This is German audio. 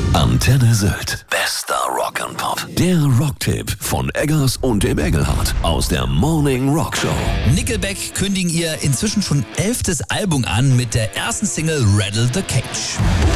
Antenne Sylt. Bester Rock'n'Pop. Der Rocktipp von Eggers und dem Engelhardt aus der Morning Rock Show. Nickelback kündigen ihr inzwischen schon 11. Album an mit der ersten Single Rattle the Cage.